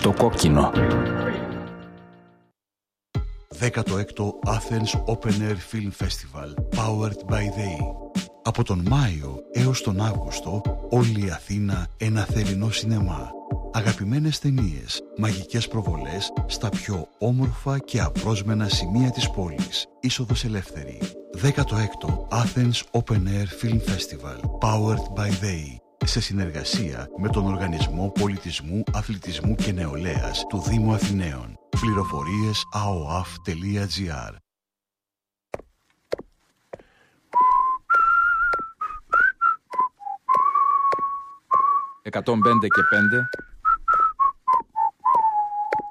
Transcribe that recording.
το κόκκινο. 16ο Athens Open Air Film Festival Powered by They. Από τον Μάιο έως τον Αύγουστο όλη η Αθήνα ένα θερινό σινεμά. Αγαπημένες ταινίες, μαγικές προβολές στα πιο όμορφα και απρόσμενα σημεία της πόλης. Είσοδος ελεύθερη. 16ο Athens Open Air Film Festival Powered by They. Σε συνεργασία με τον Οργανισμό Πολιτισμού, Αθλητισμού και Νεολαίας του Δήμου Αθηναίων. Πληροφορίες aoaf.gr. 105 και 5